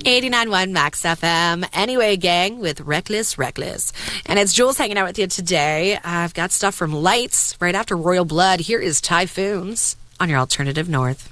89.1 Max FM. Anyway, gang, with Reckless. And it's Jules hanging out with you today. I've got stuff from Lights right after Royal Blood. Here is Typhoons on your Alternative North.